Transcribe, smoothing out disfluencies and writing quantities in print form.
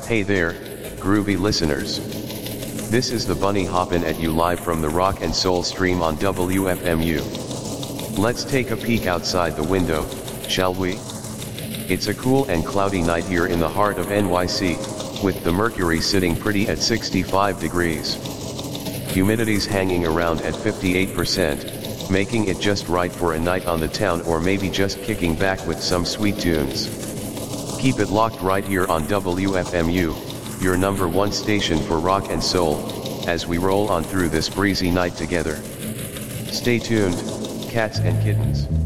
Hey there, groovy listeners. This is the Bunny hoppin' at you live from the Rock and Soul stream on WFMU. Let's take a peek outside the window, shall we? It's a cool and cloudy night here in the heart of NYC, with the mercury sitting pretty at 65 degrees. Humidity's hanging around at 58%, making it just right for a night on the town or maybe just kicking back with some sweet tunes. Keep it locked right here on WFMU, your number one station for rock and soul, as we roll on through this breezy night together. Stay tuned, cats and kittens.